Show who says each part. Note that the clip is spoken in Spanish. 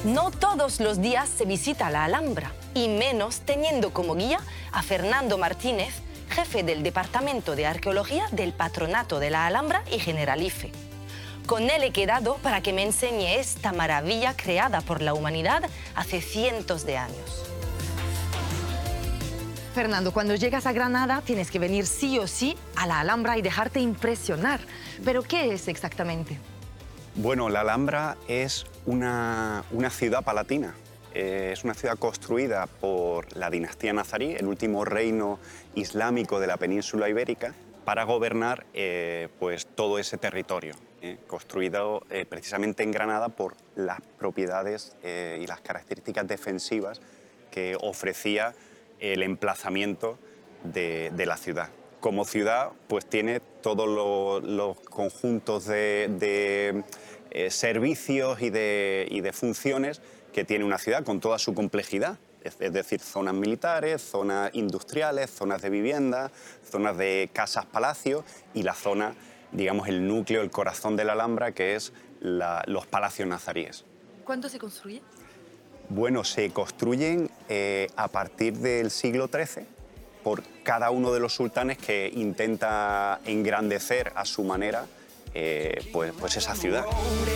Speaker 1: No todos los días se visita la Alhambra, y menos teniendo como guía a Fernando Martínez, jefe del Departamento de Arqueología del Patronato de la Alhambra y Generalife. Con él he quedado para que me enseñe esta maravilla creada por la humanidad hace cientos de años.
Speaker 2: Fernando, cuando llegas a Granada tienes que venir sí o sí a la Alhambra y dejarte impresionar. ¿Pero qué es exactamente?
Speaker 3: Bueno, la Alhambra es una ciudad palatina. Es una ciudad construida por la dinastía nazarí, el último reino islámico de la península ibérica, para gobernar pues, todo ese territorio, construido precisamente en Granada por las propiedades y las características defensivas que ofrecía el emplazamiento de la ciudad. Como ciudad, pues tiene todos los conjuntos de servicios y de funciones que tiene una ciudad con toda su complejidad, es decir, zonas militares, zonas industriales, zonas de vivienda, zonas de casas-palacios y la zona, digamos, el núcleo, el corazón de la Alhambra, que es los palacios nazaríes.
Speaker 2: ¿Cuánto se construye?
Speaker 3: Bueno, se construyen a partir del siglo XIII por cada uno de los sultanes que intenta engrandecer a su manera pues esa ciudad.